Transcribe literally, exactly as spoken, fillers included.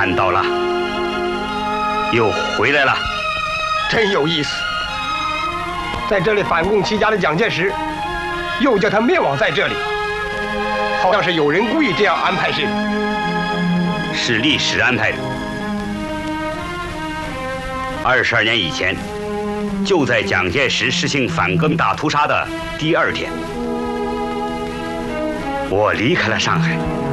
看到了，又回来了， 真有意思。在这里反共起家的蒋介石，又叫他灭亡在这里，好像是有人故意这样安排似的。 是历史安排的。二十二年以前，就在蒋介石实行反革命大屠杀的第二天，我离开了上海。